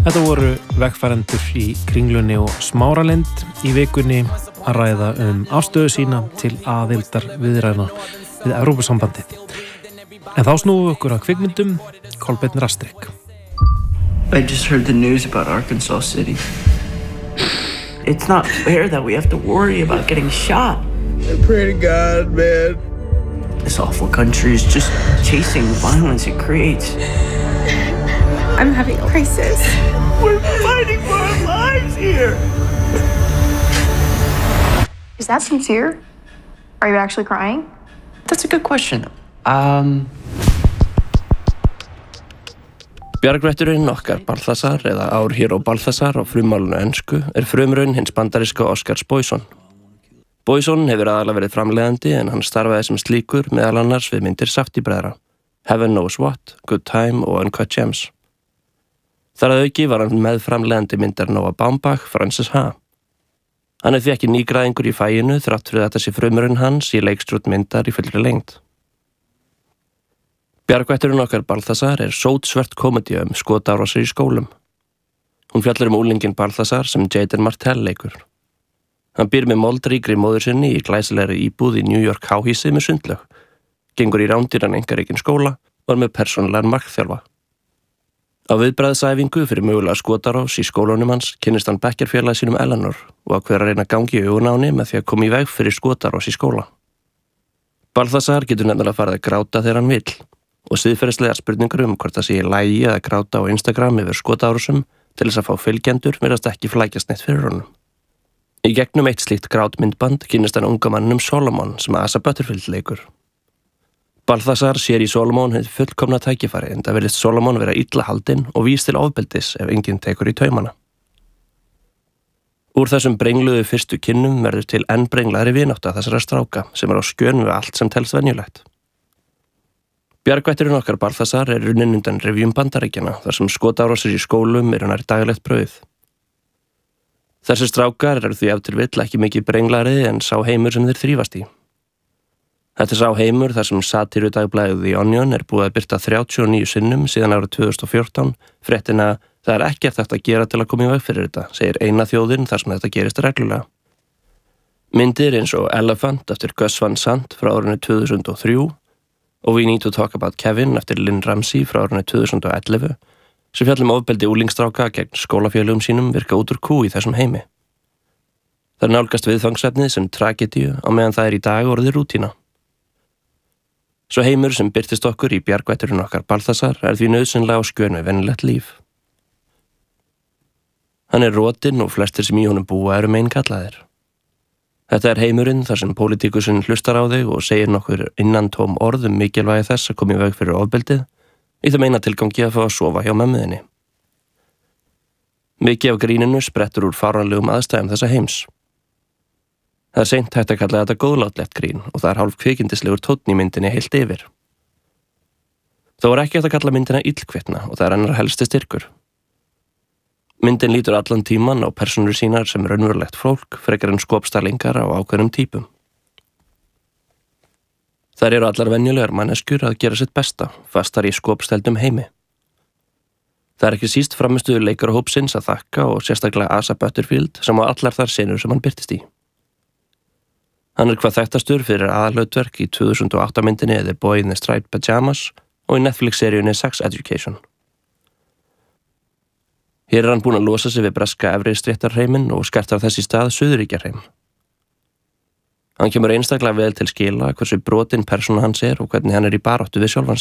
Þetta voru vegfarendur í Kringlunni og Smáralind í vikunni að ræða afstöðu sína til aðildar viðræðna við Evrópusambandið. En þá snúum við okkur að kvikmyndum. Kolbeinn Rastrik. I just heard the news about Arkansas City. It's not fair that we have to worry about getting shot. I pray to God, man. This awful country is just chasing the violence it creates. I'm having a crisis. We're fighting for our lives here. Is that sincere? Are you actually crying? That's a good question. Bjargvætturinn okkar Balthasar eða Our Hero Balthasar á frummálinu ensku frumraun hins bandaríska Oscars Boyson. Boyson hefur aðalega verið framleiðandi en hann starfaði sem slíkur meðal annars við myndir Safdie-bræðra, Heaven Knows What, Good Time og Uncut Gems. Þar að auki var hann meðframleiðandi myndar Noah Baumbach, Frances Ha. Hann því ekki nýgræðingur í faginu þrátt fyrir þetta sé frumraun hans í leikstjórn myndar í fullri lengd. Bjargvætturinn okkar Balthasar sótsvört komedía skotárásir í skólum. Hún fjallar úlinginn Balthasar sem Jaden Martell leikur. Hann býr með moldríkri móður sinni í glæsilegri íbúð í New York háhýsi með sundlaug, gengur í rándýran einkareikinn skóla og með persónulegan markþjálfa. Á viðbragðsæfingu fyrir mögulega skotárás í skólanum hans kynnist hann bekkjarfélagi sínum Eleanor og ákveður að reyna að gangi í augun á henni með því að koma í veg fyrir skotárás í skóla. Balthasar getur nefnilega farið að gráta þegar hann vill og siðferðislegar spurningar hvort það sé í lagi að gráta á Instagram yfir skotárásum til þess að fá fylgjendur virðast ekki flækjast neitt fyrir honum. Í gegnum eitt slíkt grátmyndband kynnist hann unga manninum Solomon sem Asa Butterfield leikur. Balthasar sér í Solomon hið fullkomna tækifæri en það virðist Solomon vera illa haldinn og vís til ofbeldis ef enginn tekur í taumana. Úr þessum brengluðu fyrstu kynnum verður til enn brenglaðri vinátta þessara stráka sem á skjön við allt sem telst venjulegt. Bjargvætturinn okkar Balthasar runnin undan rifjum Bandaríkjanna þar sem skotárásir í skólum nær daglegt brauð. Þessir strákar því ef til vill ekki mikið brenglaðri en sá heimur sem þeir þrífast í. Þetta sá heimur þar sem satírudagblaðið The Onion búið að birta 39 sinnum síðan árið 2014 fréttina það ekkert hægt að gera til að koma í veg fyrir þetta, segir eina þjóðin þar sem þetta gerist reglulega. Myndir eins og Elephant eftir Gus Van Sant frá árinu 2003 og We Need to Talk About Kevin eftir Lynn Ramsey frá árinu 2011 sem fjallum ofbeldi úlingstráka gegn skólafélögum sínum virka út úr kú í þessum heimi. Það nálgast viðfangsefnið sem tragedíu á meðan það í dag orðið rútína. Svo heimur sem birtist okkur í bjargvætturinn okkar Balthasar því nauðsynlega á skjön við venjulegt líf. Hann rotinn og flestir sem í honum búa meinkallaðir. Þetta heimurinn þar sem pólitíkusinn hlustar á þig og segir nokkur innantóm orð mikilvægi þess að koma í veg fyrir ofbeldið í þeim eina tilgangi að fá að sofa hjá mömmuðinni. Mikið af gríninu sprettur úr fáránlegum aðstæðum þessa heims. Það seint hægt að kalla þetta góðlátlegt grín og það hálf kvikindislegur tónn í myndinni heilt yfir. Þó ekki hægt að kalla myndina illkvittna og það hennar helsti styrkur. Myndin lítur allan tíman á persónur sínar sem raunverulegt fólk frekar en skopstælingar á ákveðnum típum. Þær allar venjulegar manneskjur að gera sitt besta, fastar í skopstældum heimi. Það ekki síst framistuður leikarahópsins að þakka og sérstaklega Asa Butterfield sem á allar þar senur sem hann birtist í. Hann hvað þekktastur fyrir aðalhlutverk í 2008 myndinni The Boy in the Striped Pajamas og í Netflix-seríunni Sex Education. Hér hann búinn að losa sig við breska efri stéttarheiminn og skartar þess í stað suðuríkjarheim. Hann kemur einstaklega vel til skila hversu brotinn persóna hans og hvernig hann í baráttu við sjálfan